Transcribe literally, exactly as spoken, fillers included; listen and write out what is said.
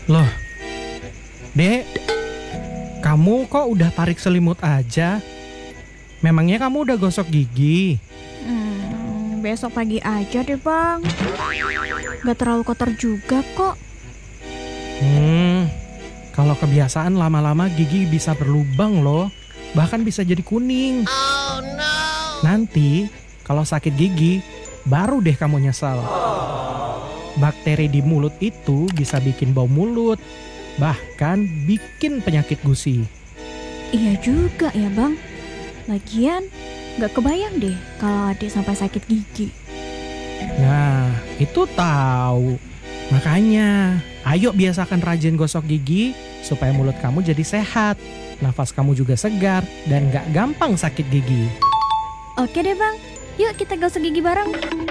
Loh, Dek, kamu kok udah tarik selimut aja? Memangnya kamu udah gosok gigi? Hmm, besok pagi aja deh bang. Gak terlalu kotor juga kok. Hmm, kalau kebiasaan lama-lama gigi bisa berlubang loh. Bahkan bisa jadi kuning. Oh no. Nanti kalau sakit gigi, baru deh kamu nyesal. Bakteri di mulut itu bisa bikin bau mulut. Bahkan bikin penyakit gusi. Iya juga ya bang. Lagian gak kebayang deh kalau adik sampai sakit gigi. Nah, itu tahu. Makanya, ayo biasakan rajin gosok gigi supaya mulut kamu jadi sehat. Nafas kamu juga segar dan gak gampang sakit gigi. Oke deh bang, yuk kita gosok gigi bareng.